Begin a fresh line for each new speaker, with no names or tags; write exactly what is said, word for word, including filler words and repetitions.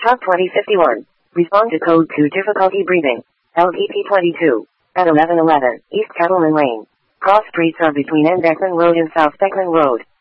Top twenty fifty-one. Respond to code two difficulty breathing. L D P twenty-two. At eleven eleven, East Cattleman Lane. Cross streets are between N. Beckman Road and South Beckman Road.